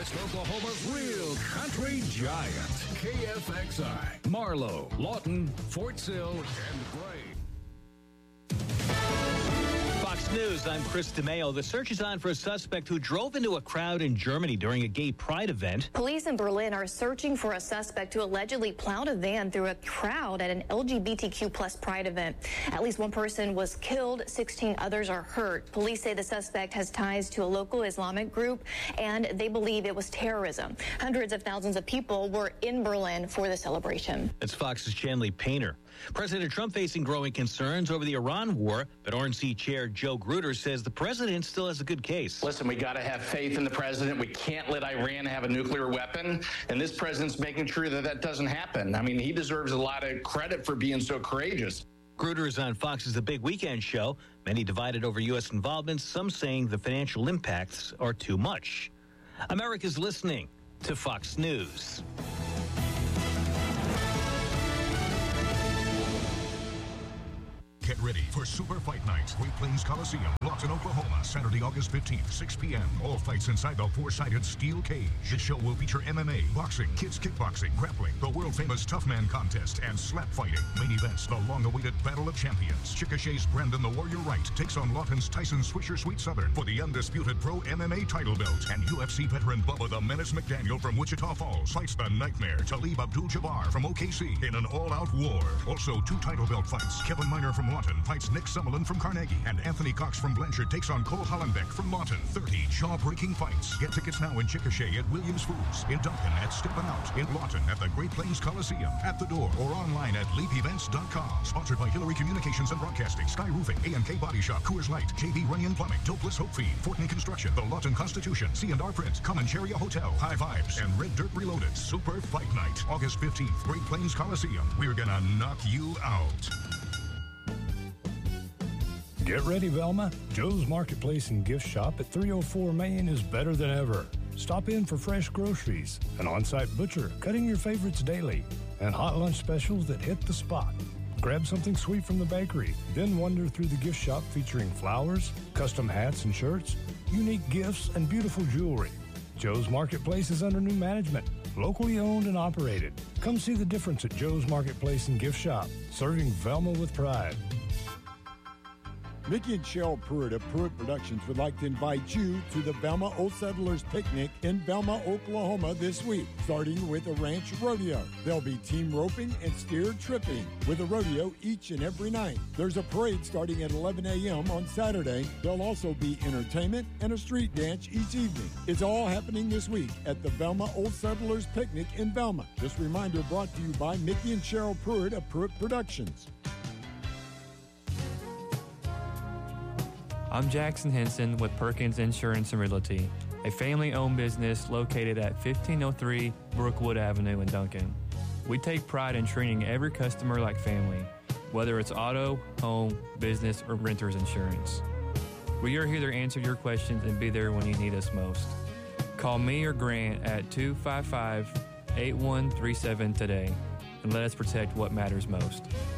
West Oklahoma's real country giant. KFXI, Marlow, Lawton, Fort Sill, and Gray. Fox News, I'm Chris DeMeo. The search is on for a suspect who drove into a crowd in Germany during a gay pride event. Police in Berlin are searching for a suspect who allegedly plowed a van through a crowd at an LGBTQ plus pride event. At least one person was killed, 16 others are hurt. Police say the suspect has ties to a local Islamic group, and they believe it was terrorism. Hundreds of thousands of people were in Berlin for the celebration. It's Fox's Chanley Painter. President Trump facing growing concerns over the Iran war, but RNC Chair Joe Gruder says the president still has a good case. Listen, we got to have faith in the president. We can't let Iran have a nuclear weapon, and this president's making sure that that doesn't happen. I mean, he deserves a lot of credit for being so courageous. Gruder is on Fox's The Big Weekend Show. Many divided over U.S. involvement, some saying the financial impacts are too much. America's listening to Fox News. Get ready for Super Fight Night, Great Plains Coliseum, Lawton, Oklahoma, Saturday, August 15th, 6 p.m. All fights inside the four-sided steel cage. The show will feature MMA, boxing, kids kickboxing, grappling, the world-famous Tough Man contest, and slap fighting. Main events, the long-awaited Battle of Champions. Chickasha's Brandon the Warrior Wright takes on Lawton's Tyson Swisher Sweet Southern for the undisputed pro MMA title belt. And UFC veteran Bubba the Menace McDaniel from Wichita Falls fights the Nightmare Talib Abdul-Jabbar from OKC in an all-out war. Also, 2 title belt fights. Kevin Miner from Lawton fights Nick Summerlin from Carnegie, and Anthony Cox from Blanchard takes on Cole Hollenbeck from Lawton. 30 jaw-breaking fights. Get tickets now in Chickasha at Williams Foods, in Duncan at Steppin' Out, in Lawton at the Great Plains Coliseum, at the door or online at leapevents.com. Sponsored by Hillary Communications and Broadcasting, Sky Roofing, A&K Body Shop, Coors Light, JB Runyon Plumbing, Dopeless Hope Feed, Fortney Construction, the Lawton Constitution, C&R Print, Comancheria Hotel, High Vibes, and Red Dirt Reloaded. Super Fight Night, August 15th, Great Plains Coliseum. We're gonna knock you out. Get ready, Velma. Joe's Marketplace and Gift Shop at 304 Main is better than ever. Stop in for fresh groceries, an on-site butcher cutting your favorites daily, and hot lunch specials that hit the spot. Grab something sweet from the bakery, then wander through the gift shop featuring flowers, custom hats and shirts, unique gifts, and beautiful jewelry. Joe's Marketplace is under new management, locally owned and operated. Come see the difference at Joe's Marketplace and Gift Shop, serving Velma with pride. Mickey and Cheryl Pruitt of Pruitt Productions would like to invite you to the Velma Old Settlers Picnic in Velma, Oklahoma this week, starting with a ranch rodeo. There'll be team roping and steer tripping with a rodeo each and every night. There's a parade starting at 11 a.m. on Saturday. There'll also be entertainment and a street dance each evening. It's all happening this week at the Velma Old Settlers Picnic in Velma. This reminder brought to you by Mickey and Cheryl Pruitt of Pruitt Productions. I'm Jackson Henson with Perkins Insurance and Realty, a family-owned business located at 1503 Brookwood Avenue in Duncan. We take pride in treating every customer like family, whether it's auto, home, business, or renter's insurance. We are here to answer your questions and be there when you need us most. Call me or Grant at 255-8137 today and let us protect what matters most.